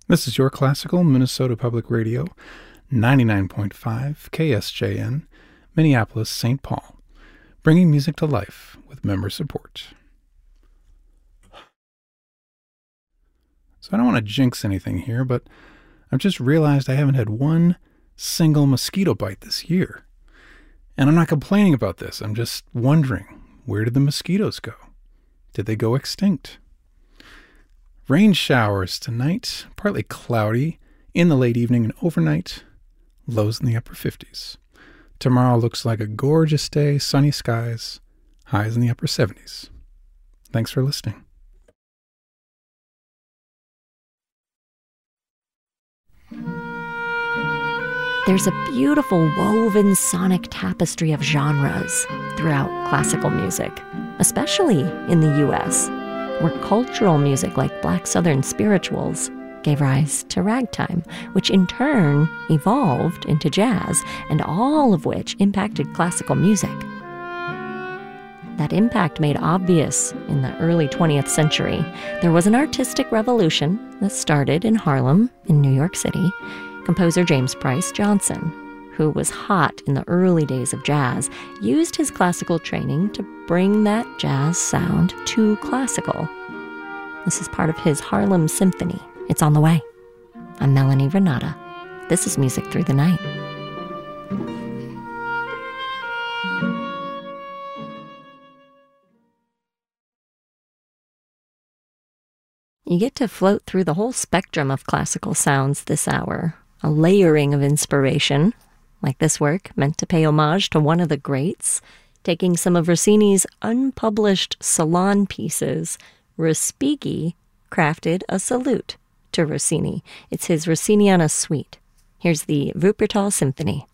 This is your classical Minnesota Public Radio, 99.5 KSJN, Minneapolis, St. Paul, bringing music to life with member support. So I don't want to jinx anything here, but I've just realized I haven't had one single mosquito bite this year. And I'm not complaining about this. I'm just wondering, where did the mosquitoes go? Did they go extinct? Rain showers tonight, partly cloudy, in the late evening and overnight, lows in the upper 50s. Tomorrow looks like a gorgeous day, sunny skies, highs in the upper 70s. Thanks for listening. There's a beautiful woven sonic tapestry of genres throughout classical music, especially in the U.S., where cultural music like Black Southern spirituals gave rise to ragtime, which in turn evolved into jazz, and all of which impacted classical music. That impact made obvious in the early 20th century. There was an artistic revolution that started in Harlem, in New York City. Composer James Price Johnson, who was hot in the early days of jazz, used his classical training to bring that jazz sound to classical. This is part of his Harlem Symphony. It's on the way. I'm Melanie Renata. This is Music Through the Night. You get to float through the whole spectrum of classical sounds this hour. A layering of inspiration, like this work meant to pay homage to one of the greats, taking some of Rossini's unpublished salon pieces. Respighi crafted a salute to Rossini. It's his Rossiniana suite. Here's the Wuppertal Symphony.